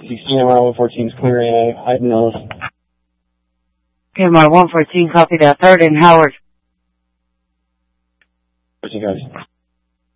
KMR 114 is clearing Hyde Mills. KMR 114, copy that. 3rd and Howard. 14 guys.